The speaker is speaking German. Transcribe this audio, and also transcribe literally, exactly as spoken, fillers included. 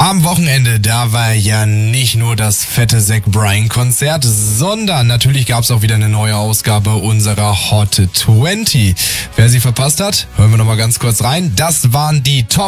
Am Wochenende, da war ja nicht nur das fette Zach Bryan Konzert, sondern natürlich gab es auch wieder eine neue Ausgabe unserer Hot zwanzig. Wer sie verpasst hat, hören wir nochmal ganz kurz rein. Das waren die Top